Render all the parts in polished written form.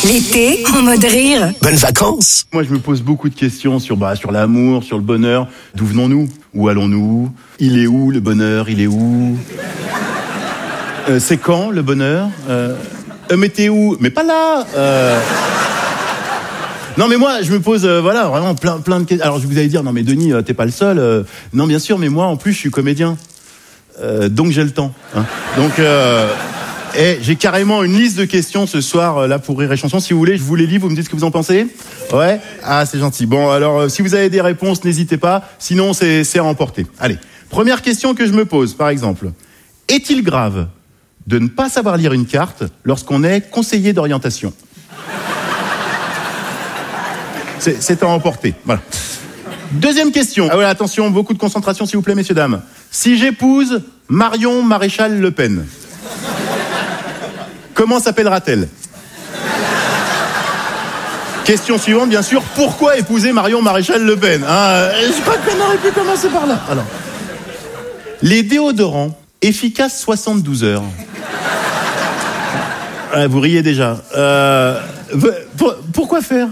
L'été, en mode rire. Bonnes vacances. Moi, je me pose beaucoup de questions sur l'amour, sur le bonheur. D'où venons-nous? Où allons-nous? Il est où le bonheur? Il est où? C'est quand le bonheur? Mais t'es où? Mais pas là. Non mais moi je me pose vraiment plein de questions. Alors je vous allez dire non mais Denis t'es pas le seul. Non bien sûr mais moi en plus je suis comédien. Donc j'ai le temps. Hein. Donc j'ai carrément une liste de questions ce soir là pour Rire et Chanson. Si vous voulez je vous les lis, vous me dites ce que vous en pensez. Ouais. Ah c'est gentil. Bon alors si vous avez des réponses n'hésitez pas. Sinon c'est à emporter. Allez. Première question que je me pose par exemple. Est-il grave de ne pas savoir lire une carte lorsqu'on est conseiller d'orientation? C'est à emporter. Voilà. Deuxième question. Ah ouais, attention, beaucoup de concentration s'il vous plaît, messieurs, dames. Si j'épouse Marion Maréchal Le Pen, comment s'appellera-t-elle? Question suivante, bien sûr. Pourquoi épouser Marion Maréchal Le Pen? Je crois qu'on aurait pu commencer par là. Alors, les déodorants efficaces 72 heures. Vous riez déjà. Pourquoi faire?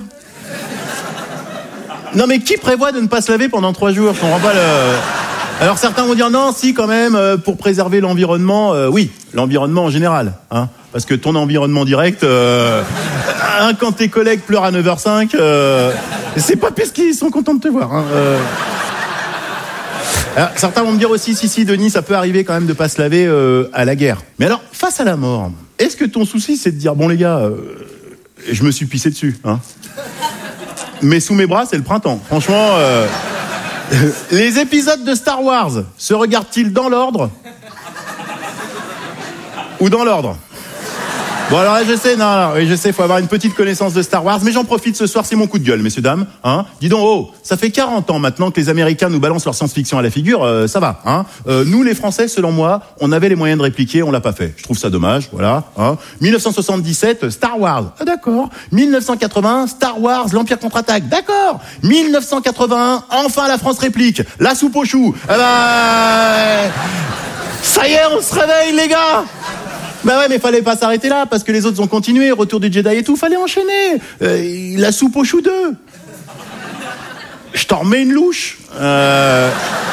Non mais qui prévoit de ne pas se laver pendant 3 jours? Je comprends pas le... Alors certains vont dire non, si quand même, pour préserver l'environnement, oui, l'environnement en général, hein, parce que ton environnement direct, quand tes collègues pleurent à 9h05, c'est pas parce qu'ils sont contents de te voir. Hein, Alors, certains vont me dire aussi, si Denis, ça peut arriver quand même de pas se laver à la guerre. Mais alors, face à la mort, est-ce que ton souci c'est de dire bon les gars, je me suis pissé dessus, hein? Mais sous mes bras, c'est le printemps. Franchement, les épisodes de Star Wars se regardent-ils dans l'ordre ou dans l'ordre? Bon alors là, je sais, faut avoir une petite connaissance de Star Wars, mais j'en profite ce soir, c'est mon coup de gueule, messieurs, dames. Hein, dis donc, ça fait 40 ans maintenant que les Américains nous balancent leur science-fiction à la figure, ça va. Hein. Nous, les Français, selon moi, on avait les moyens de répliquer, on l'a pas fait. Je trouve ça dommage, voilà. Hein. 1977, Star Wars, d'accord. 1981, Star Wars, l'Empire contre-attaque, d'accord. 1981, enfin la France réplique, la soupe aux choux. Ça y est, on se réveille, les gars. Bah ouais, mais fallait pas s'arrêter là, parce que les autres ont continué, retour du Jedi et tout, fallait enchaîner. La soupe aux choux 2. Je t'en remets une louche.